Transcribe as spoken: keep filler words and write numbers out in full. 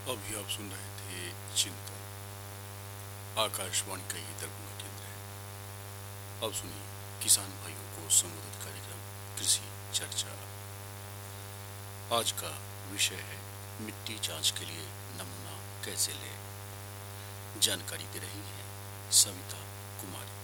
अभी आप सुन रहे थे चिंतन, आकाशवाणी का ये दरभंगा केंद्र है। अब सुनिए किसान भाइयों को संबोधित कार्यक्रम कृषि चर्चा। आज का विषय है मिट्टी जांच के लिए नमूना कैसे लें। जानकारी दे रही है सविता कुमारी।